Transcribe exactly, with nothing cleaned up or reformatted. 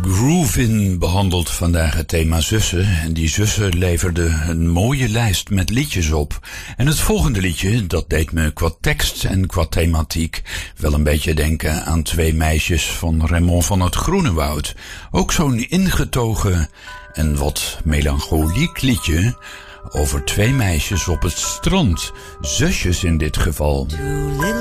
Groovin behandelt vandaag het thema zussen. En die zussen leverden een mooie lijst met liedjes op. En het volgende liedje, dat deed me qua tekst en qua thematiek wel een beetje denken aan Twee meisjes van Raymond van het Groenewoud. Ook zo'n ingetogen en wat melancholiek liedje over twee meisjes op het strand. Zusjes in dit geval.